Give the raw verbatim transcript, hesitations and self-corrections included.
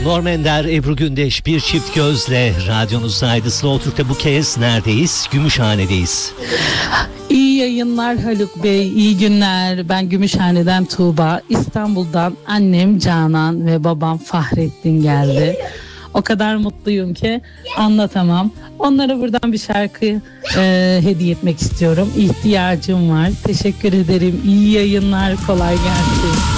Norm Ender, Ebru Gündeş, bir çift gözle radyonuzdaydı. Slow Türk'te bu kez neredeyiz? Gümüşhane'deyiz. İyi yayınlar Haluk Bey, iyi günler. Ben Gümüşhane'den Tuğba. İstanbul'dan annem Canan ve babam Fahrettin geldi. O kadar mutluyum ki anlatamam. Onlara buradan bir şarkı e, hediye etmek istiyorum. İhtiyacım var. Teşekkür ederim. İyi yayınlar, kolay gelsin.